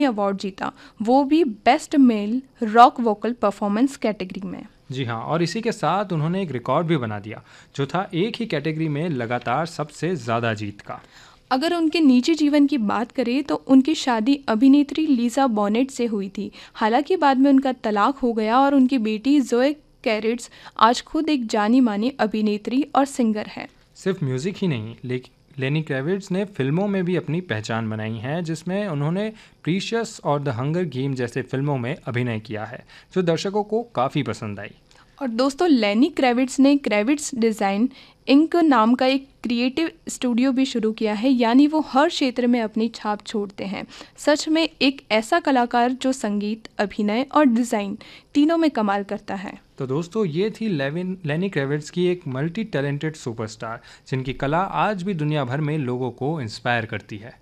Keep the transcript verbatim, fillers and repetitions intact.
Award जीता, वो भी best male rock vocal performance category में। जी हाँ, और इसी के साथ उन्होंने एक रिकॉर्ड भी बना दिया, जो था एक ही कैटेगरी में लगातार सबसे ज़्यादा जीत का। अगर उनके निजी जीवन की बात करें तो उनकी शादी अभिनेत्री लीजा बॉनेट से हुई थी। हालांकि बाद में उनका तलाक हो गया और उनकी बेटी जोए कैरेट्स आज खुद एक जानी मानी अभिनेत्री और सिंगर है। सिर्फ म्यूज़िक ही नहीं, लेकिन लेनी क्रेविट्स ने फिल्मों में भी अपनी पहचान बनाई है, जिसमें उन्होंने प्रीशियस और द हंगर गेम जैसे फिल्मों में अभिनय किया है, जो दर्शकों को काफ़ी पसंद आई। और दोस्तों, लेनी क्रेविट्स ने क्रेविट्स डिज़ाइन इंक नाम का एक क्रिएटिव स्टूडियो भी शुरू किया है, यानी वो हर क्षेत्र में अपनी छाप छोड़ते हैं। सच में एक ऐसा कलाकार जो संगीत, अभिनय और डिज़ाइन तीनों में कमाल करता है। तो दोस्तों, ये थी लेविन लेनी क्रेविट्स की एक मल्टी टैलेंटेड सुपरस्टार, जिनकी कला आज भी दुनिया भर में लोगों को इंस्पायर करती है।